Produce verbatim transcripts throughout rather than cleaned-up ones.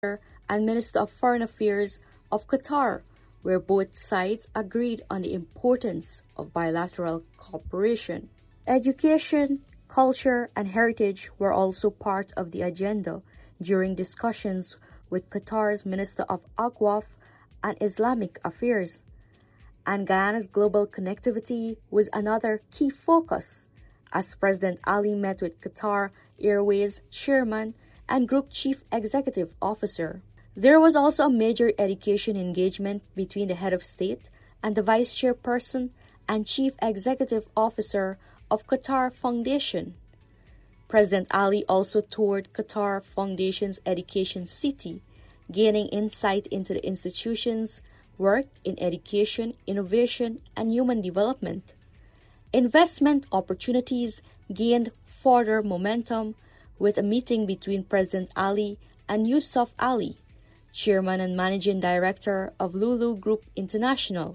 and Minister of Foreign Affairs of Qatar, where both sides agreed on the importance of bilateral cooperation. Education, culture, and heritage were also part of the agenda during discussions with Qatar's Minister of Awqaf and Islamic Affairs. And Guyana's global connectivity was another key focus, as President Ali met with Qatar Airways Chairman and Group Chief Executive Officer. There was also a major education engagement between the head of state and the vice chairperson and chief executive officer of Qatar Foundation. President Ali also toured Qatar Foundation's Education City, gaining insight into the institution's work in education, innovation, and human development. Investment opportunities gained further momentum with a meeting between President Ali and Yusuf Ali, Chairman and Managing Director of Lulu Group International.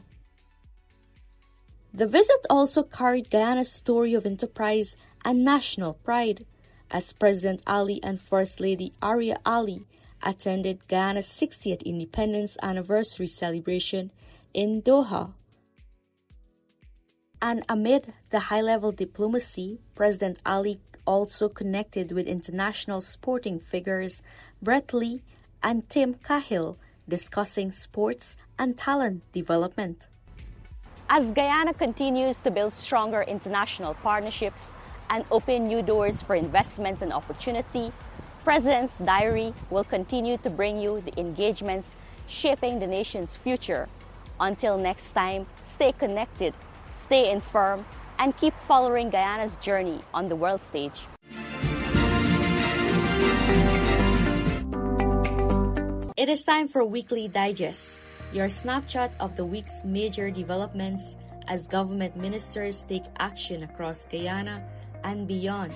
The visit also carried Guyana's story of enterprise and national pride, as President Ali and First Lady Arya Ali attended Guyana's sixtieth Independence Anniversary celebration in Doha. And amid the high-level diplomacy, President Ali also connected with international sporting figures Brett Lee and Tim Cahill, discussing sports and talent development. As Guyana continues to build stronger international partnerships and open new doors for investment and opportunity, President's Diary will continue to bring you the engagements shaping the nation's future. Until next time, stay connected, stay informed, and keep following Guyana's journey on the world stage. It is time for Weekly Digest, your snapshot of the week's major developments as government ministers take action across Guyana and beyond.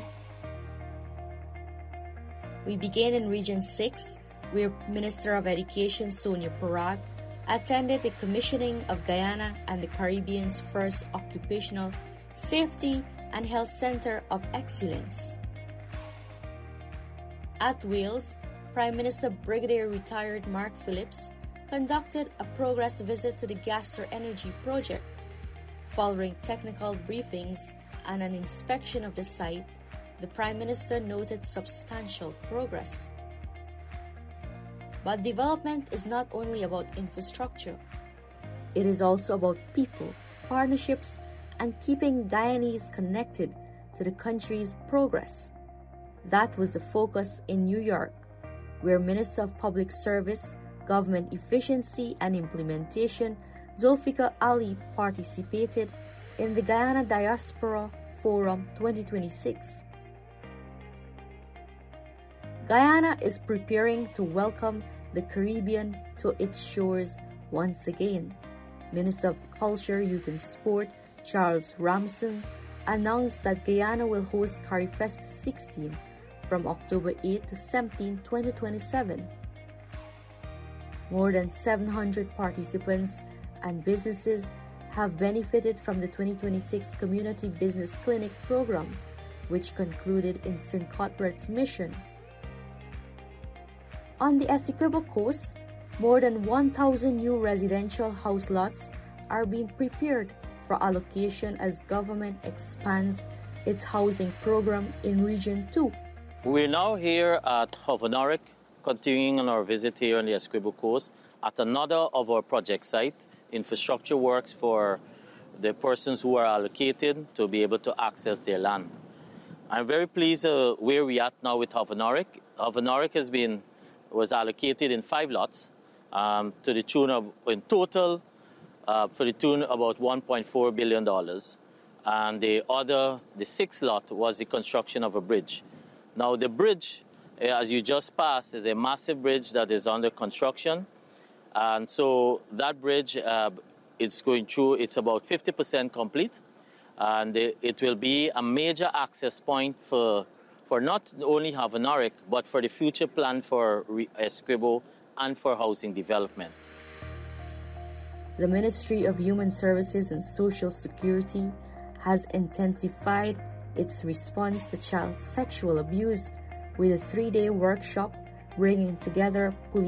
We begin in Region six, where Minister of Education Sonia Parag attended the commissioning of Guyana and the Caribbean's first occupational safety and health center of excellence. At Wales, Prime Minister Brigadier Retired Mark Phillips conducted a progress visit to the Gaster Energy project. Following technical briefings and an inspection of the site, the Prime Minister noted substantial progress. But development is not only about infrastructure. It is also about people, partnerships, and keeping Guyanese connected to the country's progress. That was the focus in New York, where Minister of Public Service, Government Efficiency and Implementation Zulfikar Ali participated in the Guyana Diaspora Forum twenty twenty-six. Guyana is preparing to welcome the Caribbean to its shores once again. Minister of Culture, Youth and Sport Charles Ramson announced that Guyana will host CariFest sixteen from October eighth to seventeenth, twenty twenty-seven. More than seven hundred participants and businesses have benefited from the twenty twenty-six Community Business Clinic program, which concluded in Saint Cuthbert's Mission. On the Essequibo coast, more than one thousand new residential house lots are being prepared for allocation as government expands its housing program in Region two. We're now here at Hovonoric, continuing on our visit here on the Essequibo coast at another of our project sites, infrastructure works for the persons who are allocated to be able to access their land. I'm very pleased uh, where we are at now with Hovonoric. Hovonoric has been was allocated in five lots um, to the tune of, in total, uh, for the tune of about one point four billion dollars. And the other, the sixth lot, was the construction of a bridge. Now the bridge, uh, as you just passed, is a massive bridge that is under construction. And so that bridge, uh, it's going through, it's about fifty percent complete. And it, it will be a major access point for for not only Hovonoric, but for the future plan for Essequibo and for housing development. The Ministry of Human Services and Social Security has intensified its response to child sexual abuse with a three-day workshop bringing together police